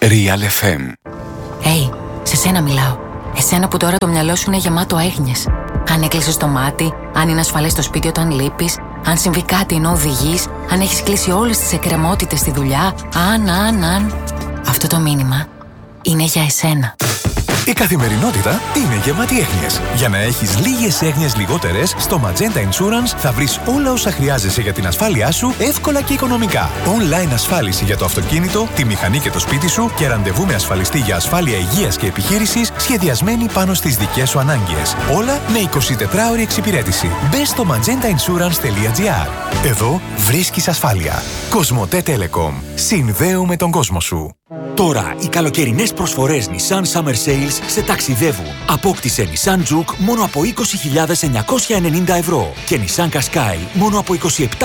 Real FM. Hey, σε σένα μιλάω. Εσένα που τώρα το μυαλό σου είναι γεμάτο έγνοιες. Αν έκλεισες το μάτι, αν είναι ασφαλές το σπίτι όταν λείπεις, αν συμβεί κάτι ενώ οδηγείς, αν έχεις κλείσει όλες τις εκκρεμότητες στη δουλειά, αν. Αυτό το μήνυμα είναι για εσένα. Η καθημερινότητα είναι γεμάτη έγνοιες. Για να έχεις λίγες έγνοιες λιγότερες, στο Magenta Insurance θα βρεις όλα όσα χρειάζεσαι για την ασφάλειά σου εύκολα και οικονομικά. Online ασφάλιση για το αυτοκίνητο, τη μηχανή και το σπίτι σου και ραντεβού με ασφαλιστή για ασφάλεια υγείας και επιχείρησης σχεδιασμένη πάνω στις δικές σου ανάγκες. Όλα με 24ωρη εξυπηρέτηση. Μπες στο magentainsurance.gr. Εδώ βρίσκεις ασφάλεια. Κοσμοτέ Telecom. Συνδέουμε τον κόσμο σου. Τώρα οι καλοκαιρινές προσφορές Nissan Summer Sales σε ταξιδεύουν. Απόκτησε Nissan Juke μόνο από 20.990 ευρώ και Nissan Qashqai μόνο από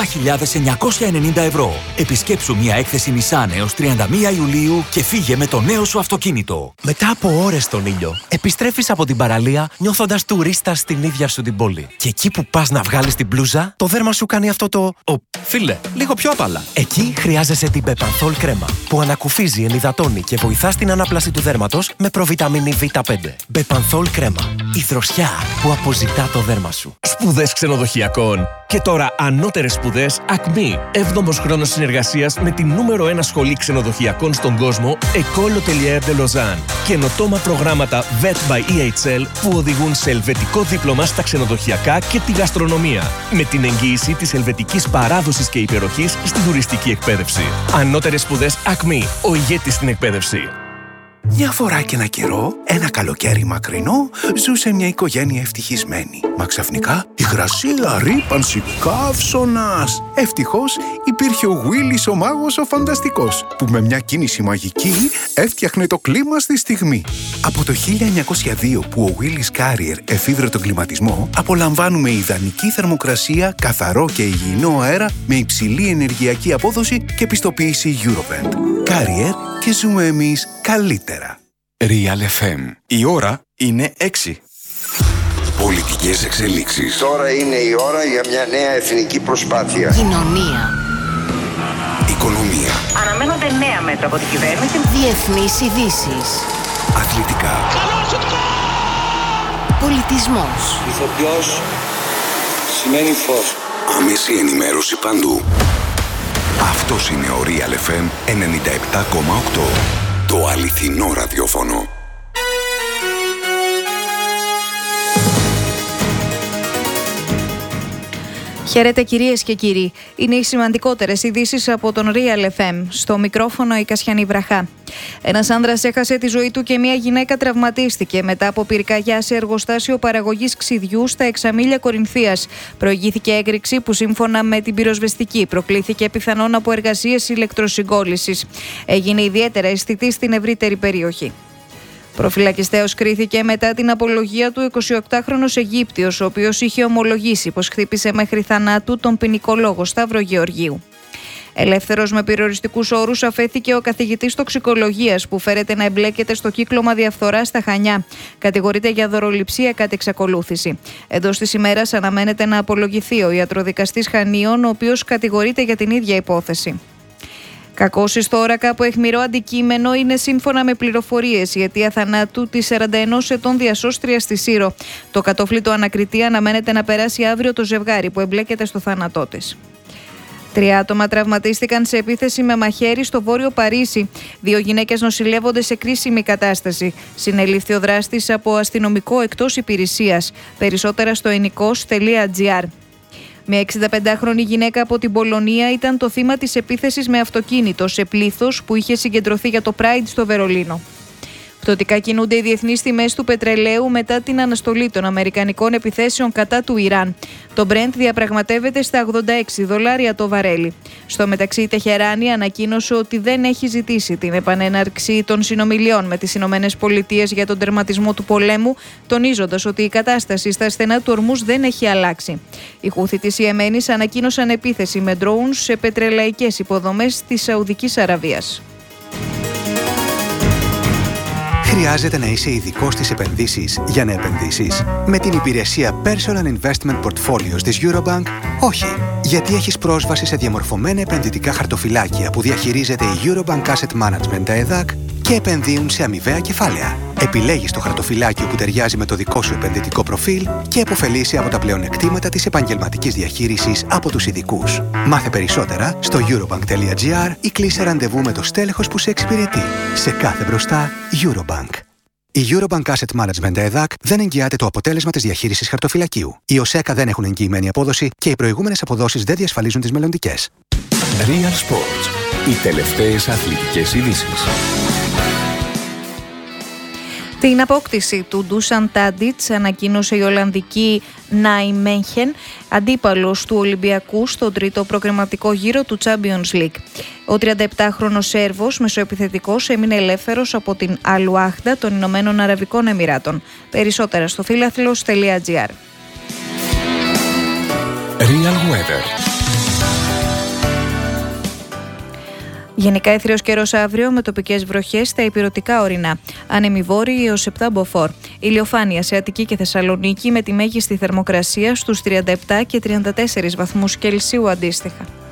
27.990 ευρώ. Επισκέψου μια έκθεση Nissan έως 31 Ιουλίου και φύγε με το νέο σου αυτοκίνητο. Μετά από ώρες στον ήλιο, επιστρέφεις από την παραλία νιώθοντας τουρίστας στην ίδια σου την πόλη. Και εκεί που πας να βγάλεις την μπλούζα, το δέρμα σου κάνει αυτό το φίλε, λίγο πιο απαλά. Εκεί χρειάζεσαι την Bepanthol κρέμα που ανακουφίζει, ενυδατώνει και βοηθά στην ανάπλαση του δέρματος με προβιταμίνη Β5. Bepanthol κρέμα. Η δροσιά που αποζητά το δέρμα σου. Σπουδές ξενοδοχειακών. Και τώρα ανώτερες σπουδές Acme. 7ος χρόνος συνεργασίας με την νούμερο 1 σχολή ξενοδοχειακών στον κόσμο, École Hôtelière de Lausanne. Καινοτόμα προγράμματα VET by EHL που οδηγούν σε ελβετικό δίπλωμα στα ξενοδοχειακά και τη γαστρονομία. Με την εγγύηση της ελβετικής παράδοσης και υπεροχής στην τουριστική εκπαίδευση. Ανώτερες σπουδές Acme. Ο ηγέτης στην εκπαίδευση. Μια φορά και ένα καιρό, ένα καλοκαίρι μακρινό, ζούσε μια οικογένεια ευτυχισμένη. Μα ξαφνικά, υγρασία, ρύπανση, καύσωνας. Ευτυχώς υπήρχε ο Willis ο μάγος ο φανταστικός, που με μια κίνηση μαγική έφτιαχνε το κλίμα στη στιγμή. Από το 1902 που ο Willis Carrier εφήβρε τον κλιματισμό, απολαμβάνουμε ιδανική θερμοκρασία, καθαρό και υγιεινό αέρα με υψηλή ενεργειακή απόδοση και πιστοποίηση Eurovent. Carrier, και ζούμε εμείς καλύτερα. Real FM. Η ώρα είναι 6. Πολιτικές εξελίξεις. Τώρα είναι η ώρα για μια νέα εθνική προσπάθεια. Κοινωνία. Οικονομία. Αναμένονται νέα μέτρα από την κυβέρνηση. Διεθνείς ειδήσεις. Αθλητικά. Πολιτισμός. Ηθοποιός σημαίνει φως. Άμεση ενημέρωση παντού. Αυτός είναι ο Real FM 97,8. Το αληθινό ραδιόφωνο. Χαίρετε κυρίες και κύριοι. Είναι οι σημαντικότερες ειδήσεις από τον Real FM. Στο μικρόφωνο η Κασιανή Βραχά. Ένας άνδρας έχασε τη ζωή του και μια γυναίκα τραυματίστηκε μετά από πυρκαγιά σε εργοστάσιο παραγωγής ξυδιού στα Εξαμήλια Κορινθίας. Προηγήθηκε έκρηξη που σύμφωνα με την πυροσβεστική προκλήθηκε πιθανόν από εργασίες ηλεκτροσυγκόλλησης. Έγινε ιδιαίτερα αισθητή στην ευρύτερη περιοχή. Προφυλακιστέως κρίθηκε μετά την απολογία του 28χρονος Αιγύπτιος, ο οποίος είχε ομολογήσει πως χτύπησε μέχρι θανάτου τον ποινικολόγο Σταύρο Γεωργίου. Ελεύθερος με περιοριστικούς όρους αφέθηκε ο καθηγητής τοξικολογίας που φέρεται να εμπλέκεται στο κύκλωμα διαφθοράς στα Χανιά. Κατηγορείται για δωροληψία κατ' εξακολούθηση. Εντός της ημέρας αναμένεται να απολογηθεί ο ιατροδικαστής Χανίων, ο οποίος κατηγορείται για την ίδια υπόθεση. Κακώσεις τώρα κάπου αιχμηρό αντικείμενο είναι σύμφωνα με πληροφορίες η αιτία θανάτου της 41 ετών διασώστριας στη Σύρο. Το κατόφλιτο ανακριτή αναμένεται να περάσει αύριο το ζευγάρι που εμπλέκεται στο θάνατό της. 3 άτομα τραυματίστηκαν σε επίθεση με μαχαίρι στο βόρειο Παρίσι. 2 γυναίκες νοσηλεύονται σε κρίσιμη κατάσταση. Συνελήφθη ο δράστης από αστυνομικό εκτός υπηρεσίας. Περισσότερα στο enikos.gr. Μια 65χρονη γυναίκα από την Πολωνία ήταν το θύμα της επίθεσης με αυτοκίνητο σε πλήθος που είχε συγκεντρωθεί για το Pride στο Βερολίνο. Πτωτικά κινούνται οι διεθνείς τιμές του πετρελαίου μετά την αναστολή των αμερικανικών επιθέσεων κατά του Ιράν. Το Brent διαπραγματεύεται στα $86 το βαρέλι. Στο μεταξύ, η Τεχεράνη ανακοίνωσε ότι δεν έχει ζητήσει την επανέναρξη των συνομιλιών με τις ΗΠΑ για τον τερματισμό του πολέμου, τονίζοντας ότι η κατάσταση στα στενά του Ορμούζ δεν έχει αλλάξει. Οι Χούθι της Ιεμένης ανακοίνωσαν επίθεση με drones σε πετρελαϊκές υποδομές της Σαουδικής Αραβίας. Χρειάζεται να είσαι ειδικός στις επενδύσεις για να επενδύσεις? Με την υπηρεσία Personal Investment Portfolios της Eurobank, όχι. Γιατί έχεις πρόσβαση σε διαμορφωμένα επενδυτικά χαρτοφυλάκια που διαχειρίζεται η Eurobank Asset Management, ΕΔΑΚ, και επενδύουν σε αμοιβαία κεφάλαια. Επιλέγεις το χαρτοφυλάκιο που ταιριάζει με το δικό σου επενδυτικό προφίλ και επωφελείσαι από τα πλεονεκτήματα της επαγγελματικής διαχείρισης από τους ειδικούς. Μάθε περισσότερα στο eurobank.gr ή κλείσε ραντεβού με το στέλεχος που σε εξυπηρετεί. Σε κάθε μπροστά, Eurobank. Η Eurobank Asset Management ΕΔΑΚ δεν εγγυάται το αποτέλεσμα της διαχείρισης χαρτοφυλακίου. Οι ΟΣΕΚΑ δεν έχουν εγγυημένη απόδοση και οι προηγούμενες αποδόσεις δεν διασφαλίζουν τις μελλοντικές. Real Sports. Οι τελευταίες αθλητικές ειδήσεις. Την απόκτηση του Ντούσαν Τάντιτς ανακοίνωσε η Ολλανδική Νάιμενχεν, αντίπαλος του Ολυμπιακού στο τρίτο προκριματικό γύρο του Champions League. Ο 37χρονος Σέρβος μεσοεπιθετικός έμεινε ελεύθερος από την Αλουάχντα των Ηνωμένων Αραβικών Εμιράτων. Περισσότερα στο φίλαθλος.gr. Real Weather. Γενικά έθριος καιρός αύριο με τοπικές βροχές στα ηπειρωτικά ορεινά. Άνεμοι βόρειοι έως 7 μποφόρ. Ηλιοφάνεια σε Αττική και Θεσσαλονίκη με τη μέγιστη θερμοκρασία στους 37 και 34 βαθμούς Κελσίου αντίστοιχα.